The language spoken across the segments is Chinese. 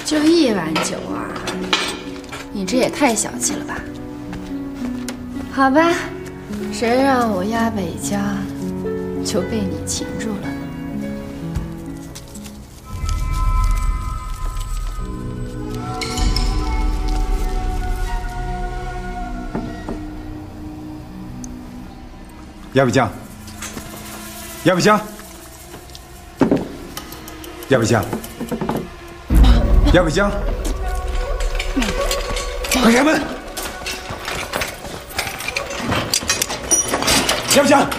就1碗酒啊，你这也太小气了吧？好吧，谁让我压北疆就被你擒住了呢？ 压北疆，压北疆，压北疆，压北疆，快开门！压北疆，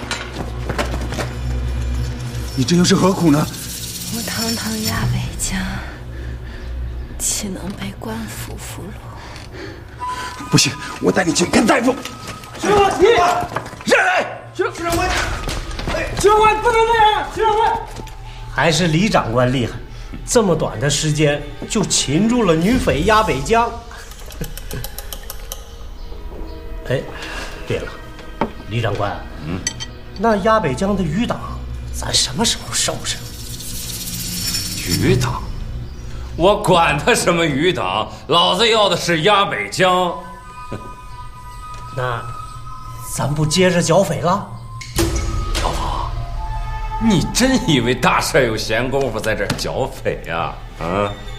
你这又是何苦呢？ 我堂堂压北疆，岂能被官府俘虏？ 不行，我带你去看大夫。 徐长官，你让来！ 徐长官，徐长官不能这样！徐长官，还是李长官厉害，这么短的时间就擒住了女匪压北疆。哎，对了，李长官，那压北疆的余党，咱什么时候收拾？ 余党？我管他什么余党，老子要的是压北疆。 那咱不接着剿匪了？ 老王，你真以为大帅有闲工夫在这儿剿匪呀？啊！